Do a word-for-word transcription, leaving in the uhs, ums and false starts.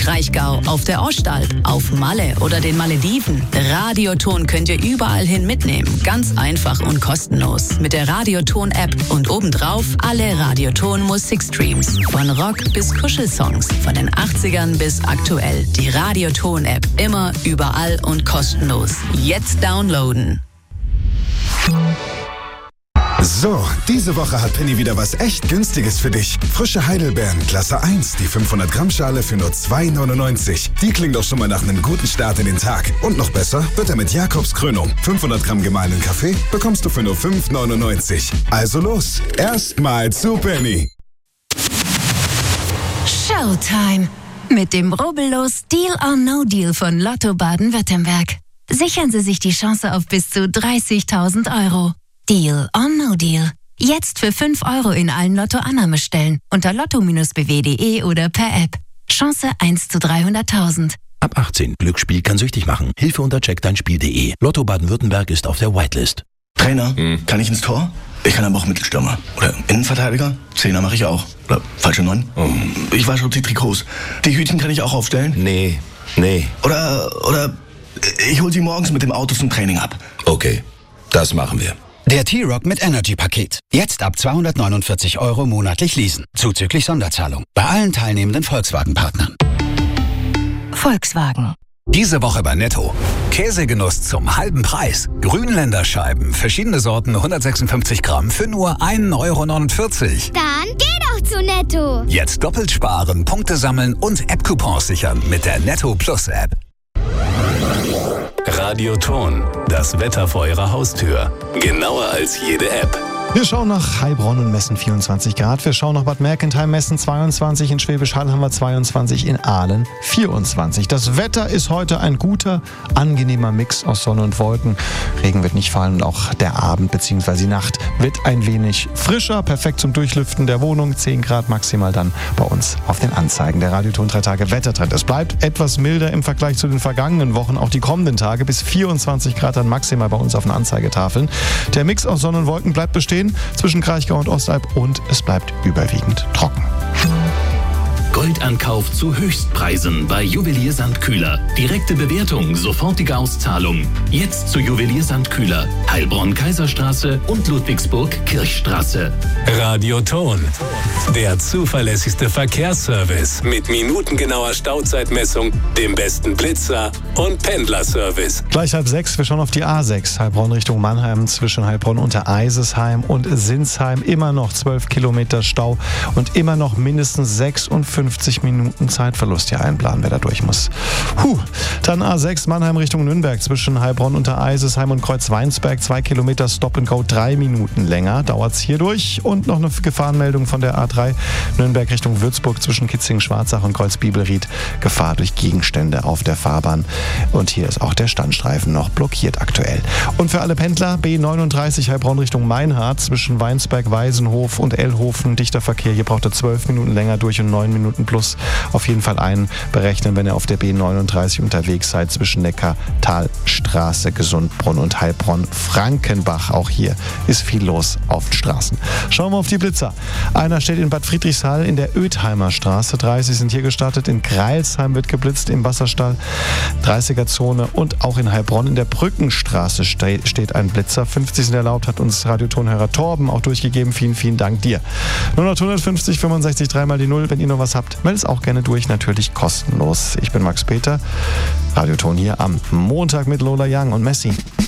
Kraichgau, auf der Ostalb, auf Malle oder den Malediven. Radioton könnt ihr überall hin mitnehmen. Ganz einfach und kostenlos. Mit der Radioton-App und obendrauf alle Radioton-Musikstreams. Von Rock bis Kuschelsongs, von den achtzigern bis aktuell. Die Radioton-App. Immer, überall und kostenlos. Jetzt downloaden. So, diese Woche hat Penny wieder was echt Günstiges für dich. Frische Heidelbeeren, Klasse eins, die fünfhundert Gramm Schale für nur zwei neunundneunzig. Die klingt doch schon mal nach einem guten Start in den Tag. Und noch besser wird er mit Jakobs Krönung. fünfhundert Gramm gemahlenen Kaffee bekommst du für nur fünf neunundneunzig. Also los, erstmal zu Penny. Showtime. Mit dem rubbellos Deal or No Deal von Lotto Baden-Württemberg. Sichern Sie sich die Chance auf bis zu dreißigtausend Euro. Deal or No Deal. Jetzt für fünf Euro in allen Lotto-Annahmestellen unter lotto b w punkt de oder per App. Chance eins zu dreihunderttausend. Ab achtzehn. Glücksspiel kann süchtig machen. Hilfe unter check dein spiel punkt de. Lotto Baden-Württemberg ist auf der Whitelist. Trainer, hm. kann ich ins Tor? Ich kann aber auch Mittelstürmer. Oder Innenverteidiger? Zehner mache ich auch. Oder falsche Neun? Oh. Ich wasche die Trikots. Die Hütchen kann ich auch aufstellen? Nee, nee. Oder, oder ich hol sie morgens mit dem Auto zum Training ab. Okay, das machen wir. Der T-Rock mit Energy-Paket. Jetzt ab zweihundertneunundvierzig Euro monatlich leasen. Zuzüglich Sonderzahlung. Bei allen teilnehmenden Volkswagen-Partnern. Volkswagen. Diese Woche bei Netto. Käsegenuss zum halben Preis. Grünländerscheiben, verschiedene Sorten, hundertsechsundfünfzig Gramm für nur ein Euro neunundvierzig. Dann geh doch zu Netto. Jetzt doppelt sparen, Punkte sammeln und App-Coupons sichern mit der Netto Plus App. Radioton, das Wetter vor Ihrer Haustür. Genauer als jede App. Wir schauen nach Heilbronn und messen vierundzwanzig Grad. Wir schauen nach Bad Mergentheim, messen zweiundzwanzig. In Schwäbisch Hall haben wir zweiundzwanzig, in Aalen vierundzwanzig. Das Wetter ist heute ein guter, angenehmer Mix aus Sonne und Wolken. Regen wird nicht fallen und auch der Abend bzw. die Nacht wird ein wenig frischer. Perfekt zum Durchlüften der Wohnung. zehn Grad maximal dann bei uns auf den Anzeigen. Der Radioton drei Tage Wettertrend. Es bleibt etwas milder im Vergleich zu den vergangenen Wochen. Auch die kommenden Tage bis vierundzwanzig Grad dann maximal bei uns auf den Anzeigetafeln. Der Mix aus Sonne und Wolken bleibt bestehen zwischen Kraichgau und Ostalb und es bleibt überwiegend trocken. Goldankauf zu Höchstpreisen bei Juwelier Sandkühler. Direkte Bewertung, sofortige Auszahlung. Jetzt zu Juwelier Sandkühler. Heilbronn-Kaiserstraße und Ludwigsburg-Kirchstraße. Radioton. Der zuverlässigste Verkehrsservice mit minutengenauer Stauzeitmessung, dem besten Blitzer und Pendlerservice. Gleich halb sechs, wir schauen auf die A sechs. Heilbronn Richtung Mannheim, zwischen Heilbronn unter Eisesheim und Sinsheim. Immer noch zwölf Kilometer Stau und immer noch mindestens sechsundfünfzig Minuten Zeitverlust hier einplanen, wer da durch muss. Puh. Dann A sechs Mannheim Richtung Nürnberg, zwischen Heilbronn unter Eisesheim und Kreuzweinsberg. Zwei Kilometer Stop and Go, drei Minuten länger dauert es hier durch. Und noch eine Gefahrenmeldung von der A drei Nürnberg Richtung Würzburg, zwischen Kitzingen-Schwarzach und Kreuzbibelried. Gefahr durch Gegenstände auf der Fahrbahn. Und hier ist auch der Standstreifen noch blockiert aktuell. Und für alle Pendler B neununddreißig Heilbronn Richtung Meinhardt, zwischen Weinsberg, Weisenhof und Ellhofen. Dichter Verkehr, hier braucht er zwölf Minuten länger durch und neun Minuten plus auf jeden Fall einberechnen, wenn ihr auf der B neununddreißig unterwegs seid, zwischen Neckartalstraße, Gesundbrunn und Heilbronn-Frankenbach. Auch hier ist viel los auf den Straßen. Schauen wir auf die Blitzer. Einer steht in Bad Friedrichshall in der Oethheimer Straße. dreißig sind hier gestartet. In Greilsheim wird geblitzt, im Wasserstall dreißiger-Zone und auch in Heilbronn in der Brückenstraße ste- steht ein Blitzer. fünfzig sind erlaubt, hat uns Radiotonhörer Torben auch durchgegeben. Vielen, vielen Dank dir. null acht hundertfünfzig fünfundsechzig drei mal die null. Wenn ihr noch was habt, meldet es auch gerne durch, natürlich kostenlos. Ich bin Max Peter, Radioton hier am Montag mit Lola Young und Messi.